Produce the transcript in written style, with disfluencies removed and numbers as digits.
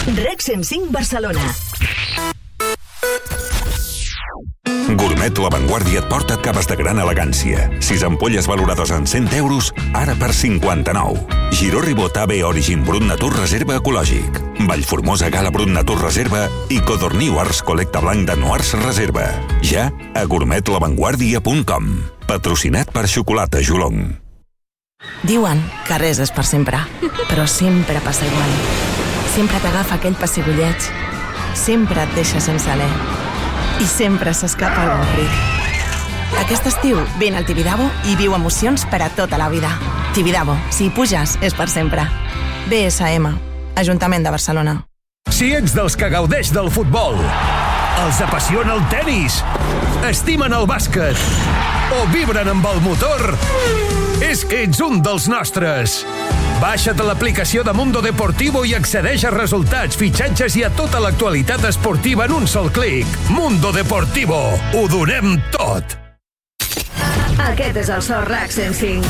Rec 105 Barcelona. Gourmet La Vanguardia et porta càpes de gran elegància. 6 ampolles valorades en 100 euros, ara per 59. Giró Ribot AB Origin Brut Natur Reserva Ecològic. Vallformosa Gala Brut Natur Reserva i Codorní Ars Col·lecta Blanc de Noars Reserva. Ja a gourmetlavanguardia.com. Patrocinat per Xocolata Jolong. Diuen que res és per sempre, però sempre passa igual. Sempre t'agafa aquell pessigolleig, sempre et deixa sense alè i sempre s'escapa el ric. Aquest estiu vine al Tibidabo i viu emocions per a tota la vida. Tibidabo, si hi puges, és per sempre. BSM, Ajuntament de Barcelona. Si ets dels que gaudeix del futbol, els apassiona el tenis, estimen el bàsquet o vibren amb el motor, és que ets un dels nostres. Baixa't a l'aplicació de Mundo Deportivo i accedeix a resultats, fitxatges i a tota l'actualitat esportiva en un sol clic. Mundo Deportivo. Ho donem tot. Aquest és el So RAC 105.